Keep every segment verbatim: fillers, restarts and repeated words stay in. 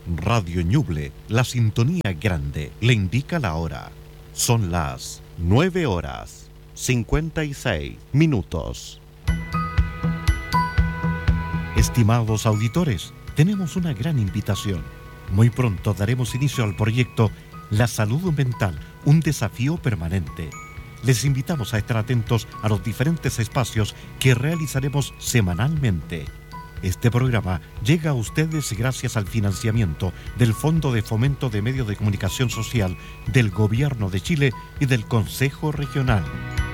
Radio Ñuble, la sintonía grande, le indica la hora. Son las nueve horas, cincuenta y seis minutos. Estimados auditores, tenemos una gran invitación. Muy pronto daremos inicio al proyecto La Salud Mental, un desafío permanente. Les invitamos a estar atentos a los diferentes espacios que realizaremos semanalmente. Este programa llega a ustedes gracias al financiamiento del Fondo de Fomento de Medios de Comunicación Social del Gobierno de Chile y del Consejo Regional.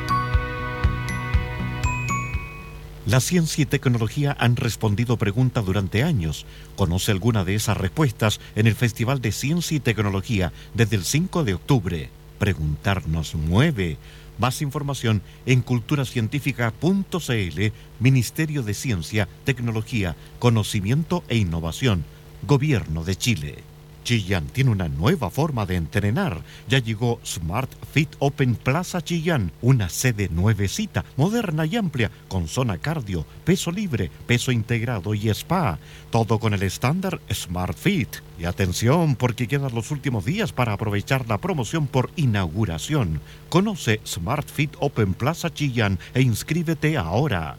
La ciencia y tecnología han respondido preguntas durante años. Conoce alguna de esas respuestas en el Festival de Ciencia y Tecnología desde el cinco de octubre. Preguntar nos mueve. Más información en culturacientífica punto c l, Ministerio de Ciencia, Tecnología, Conocimiento e Innovación, Gobierno de Chile. Chillán tiene una nueva forma de entrenar. Ya llegó Smart Fit Open Plaza Chillán, una sede nuevecita, moderna y amplia, con zona cardio, peso libre, peso integrado y spa. Todo con el estándar Smart Fit. Y atención, porque quedan los últimos días para aprovechar la promoción por inauguración. Conoce Smart Fit Open Plaza Chillán e inscríbete ahora.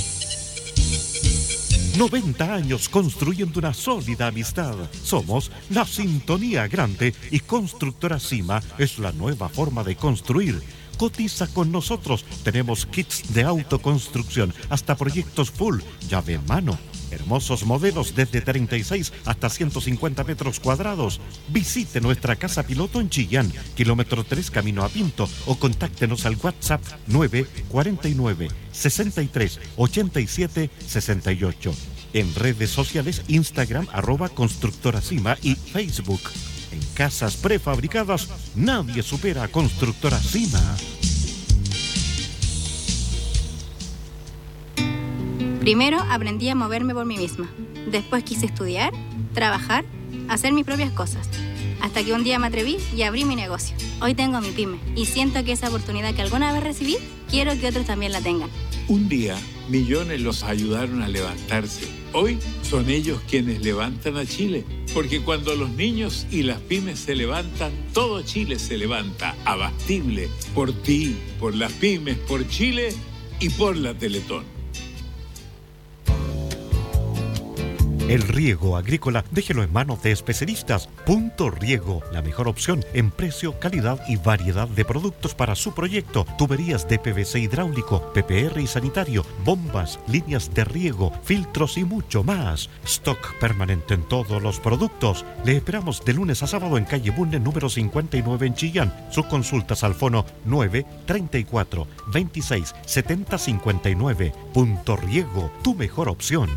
noventa años construyendo una sólida amistad. Somos la sintonía grande y Constructora Cima es la nueva forma de construir. Cotiza con nosotros. Tenemos kits de autoconstrucción hasta proyectos full, llave en mano. Hermosos modelos desde treinta y seis hasta ciento cincuenta metros cuadrados. Visite nuestra casa piloto en Chillán, kilómetro tres camino a Pinto, o contáctenos al WhatsApp nueve cuatro nueve, sesenta y tres, ochenta y siete, sesenta y ocho. En redes sociales, Instagram, arroba Constructora Cima y Facebook. En casas prefabricadas, nadie supera a Constructora Cima. Primero aprendí a moverme por mí misma. Después quise estudiar, trabajar, hacer mis propias cosas. Hasta que un día me atreví y abrí mi negocio. Hoy tengo mi pyme y siento que esa oportunidad que alguna vez recibí, quiero que otros también la tengan. Un día, millones los ayudaron a levantarse. Hoy son ellos quienes levantan a Chile. Porque cuando los niños y las pymes se levantan, todo Chile se levanta. Abastible. Por ti, por las pymes, por Chile y por la Teletón. El riego agrícola, déjelo en manos de especialistas. Punto Riego, la mejor opción en precio, calidad y variedad de productos para su proyecto. Tuberías de P V C hidráulico, P P R y sanitario, bombas, líneas de riego, filtros y mucho más. Stock permanente en todos los productos. Le esperamos de lunes a sábado en calle Bunne número cincuenta y nueve en Chillán. Sus consultas al fono nueve treinta y cuatro, veintiséis, setenta, cincuenta y nueve. Punto Riego, tu mejor opción.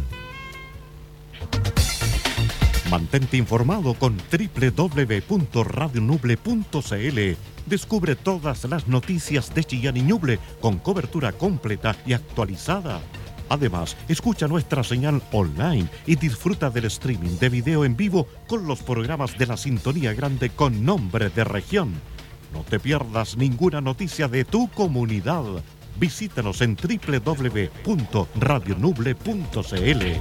Mantente informado con doble u doble u doble u punto radio ñuble punto c l. Descubre todas las noticias de Chillán y Ñuble con cobertura completa y actualizada. Además, escucha nuestra señal online y disfruta del streaming de video en vivo con los programas de la Sintonía Grande con nombre de región. No te pierdas ninguna noticia de tu comunidad. Visítanos en doble u doble u doble u punto radio ñuble punto c l.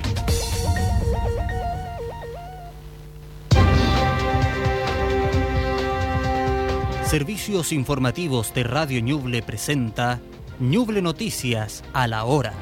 Servicios informativos de Radio Ñuble presenta Ñuble Noticias a la hora.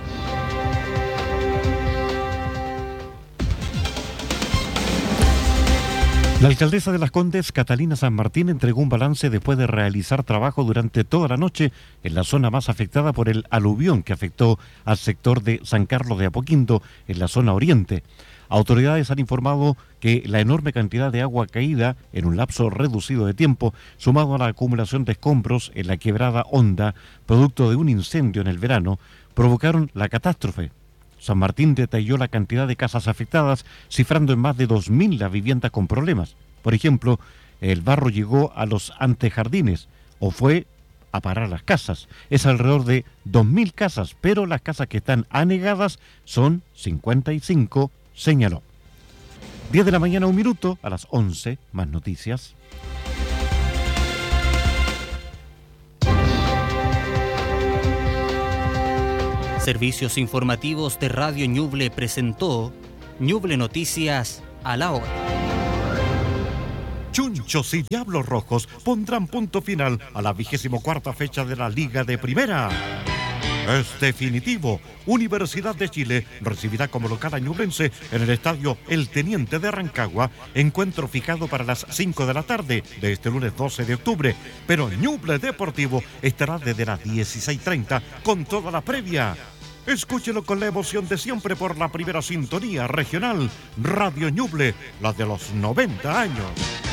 La alcaldesa de Las Condes, Catalina San Martín, entregó un balance después de realizar trabajo durante toda la noche en la zona más afectada por el aluvión que afectó al sector de San Carlos de Apoquindo, en la zona oriente. Autoridades han informado que la enorme cantidad de agua caída en un lapso reducido de tiempo, sumado a la acumulación de escombros en la quebrada Honda, producto de un incendio en el verano, provocaron la catástrofe. San Martín detalló la cantidad de casas afectadas, cifrando en más de dos mil las viviendas con problemas. Por ejemplo, el barro llegó a los antejardines, o fue a parar las casas. Es alrededor de dos mil casas, pero las casas que están anegadas son cincuenta y cinco, señaló. diez de la mañana, un minuto, a las once, más noticias. Servicios informativos de Radio Ñuble presentó Ñuble Noticias a la hora. Chunchos y Diablos Rojos pondrán punto final a la vigésimo cuarta fecha de la Liga de Primera. Es definitivo. Universidad de Chile recibirá como local a Ñublense en el estadio El Teniente de Rancagua, encuentro fijado para las cinco de la tarde de este lunes doce de octubre. Pero Ñuble Deportivo estará desde las dieciséis treinta con toda la previa. Escúchelo con la emoción de siempre por la primera sintonía regional, Radio Ñuble, la de los noventa años.